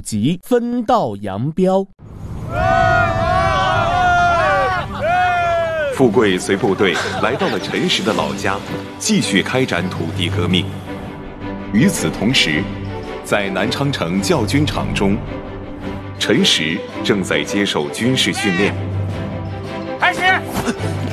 集《分道扬镳》。 富贵随部队来到了陈实的老家，继续开展土地革命。与此同时，在南昌城教军场中，陈实正在接受军事训练。 开始！